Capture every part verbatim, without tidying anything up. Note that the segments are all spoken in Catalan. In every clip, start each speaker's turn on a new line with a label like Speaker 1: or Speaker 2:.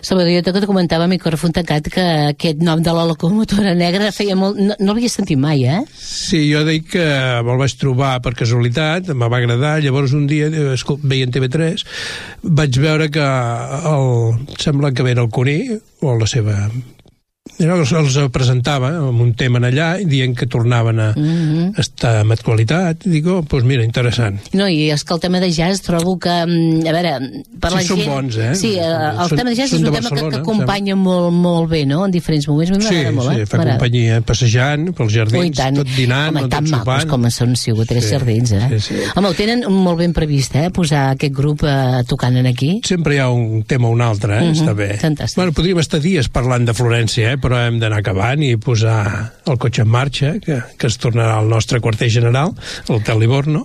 Speaker 1: Salvador, jo que te comentava a micròfon tancat que aquest nom de la locomotora negra feia molt... No, no l'havia sentit mai, eh?
Speaker 2: Sí, jo dic que me'l vaig trobar per casualitat, em va agradar, llavors un dia, veient T V tres, vaig veure que el, sembla que era el Cuní, o la seva... Els, els presentava amb un tema allà dient que tornaven a mm-hmm. estar amb actualitat. Digo, doncs pues mira, interessant.
Speaker 1: No, i és que el tema de jazz trobo que, a veure, per
Speaker 2: sí,
Speaker 1: la
Speaker 2: són
Speaker 1: gent...
Speaker 2: bons, eh?
Speaker 1: Sí, el
Speaker 2: són,
Speaker 1: tema de jazz és un tema que, que acompanya
Speaker 2: sembla.
Speaker 1: molt, molt bé, no?, en diferents moments.
Speaker 2: Sí, molt, sí, eh? Fa companyia passejant pels jardins,
Speaker 1: Ui, tant.
Speaker 2: tot dinant,
Speaker 1: home,
Speaker 2: tot
Speaker 1: tan
Speaker 2: sopant.
Speaker 1: macos com són sigut tres sí, jardins, eh? Sí, sí. Home, ho tenen molt ben previst, eh?, posar aquest grup eh, tocant aquí.
Speaker 2: Sempre hi ha un tema o un altre, eh? Mm-hmm. Està bé.
Speaker 1: Fantàstic.
Speaker 2: Bueno, podríem estar dies parlant de Florència, eh? Però hem d'anar acabant i posar el cotxe en marxa, que, que es tornarà al nostre quarter general, l'Hotel Livorno,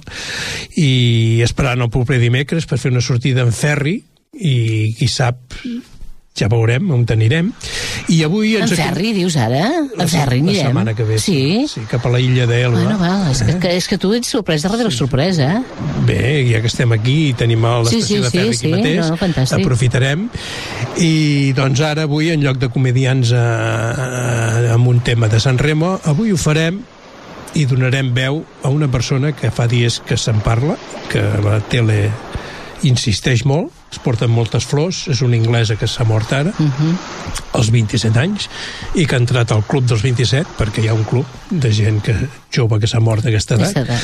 Speaker 2: i esperant el proper dimecres per fer una sortida en ferri, i qui sap, ja veurem on anirem. I avui ens...
Speaker 1: En ferri, dius ara? En ferri anirem?
Speaker 2: La setmana que ve.
Speaker 1: Sí?
Speaker 2: Sí, cap a la illa d'Elba.
Speaker 1: Bueno, val, és, eh? que, és que tu ets sorpresa darrere sí. sorpresa, eh?
Speaker 2: Bé, ja que estem aquí i tenim l'estació
Speaker 1: sí, sí,
Speaker 2: de ferri
Speaker 1: sí,
Speaker 2: aquí
Speaker 1: sí,
Speaker 2: mateix,
Speaker 1: no, fantàstic.
Speaker 2: Aprofitarem. I doncs ara avui, en lloc de comedians a, a, amb un tema de San Remo, avui ho farem i donarem veu a una persona que fa dies que se'n parla, que la tele insisteix molt, es porten moltes flors, és una anglesa que s'ha mort ara, uh-huh. als vint-i-set anys, i que ha entrat al club dels vint-i-set, perquè hi ha un club de gent que, jove que s'ha mort a aquesta edat,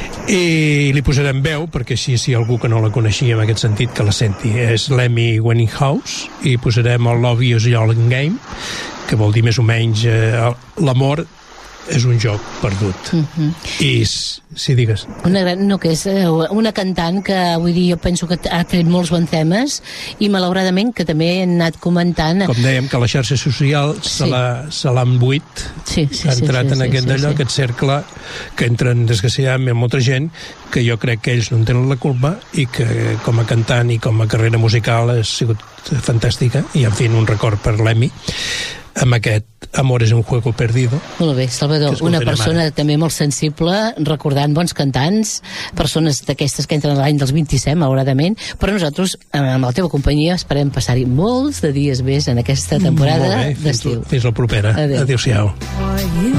Speaker 2: i li posarem veu, perquè així, si algú que no la coneixia en aquest sentit, que la senti. És l'Emmy Winehouse, i posarem el Love Is Your Game, que vol dir més o menys eh, l'amor és un joc perdut. Uh-huh. I, si digues...
Speaker 1: Una, gran, no, que és una cantant que avui dia jo penso que ha tret molts bons temes i malauradament que també han anat comentant...
Speaker 2: Com dèiem, que la xarxa social sí. se l'ha embuit,
Speaker 1: sí, sí,
Speaker 2: ha entrat
Speaker 1: sí, sí,
Speaker 2: en aquest
Speaker 1: sí,
Speaker 2: d'allò,
Speaker 1: sí.
Speaker 2: aquest cercle que entren desgraciadament molta gent, que jo crec que ells no en tenen la culpa i que com a cantant i com a carrera musical ha sigut fantàstica, i en fi, un record per l'Emmy amb aquest Amor és un juego perdido.
Speaker 1: Molt bé, Salvador, una persona ara. també molt sensible, recordant bons cantants, persones d'aquestes que entren a l'any dels vint-i-set, malauradament, però nosaltres, amb la teva companyia, esperem passar-hi molts de dies més en aquesta temporada d'estiu.
Speaker 2: Fins la propera. Adéu-siau.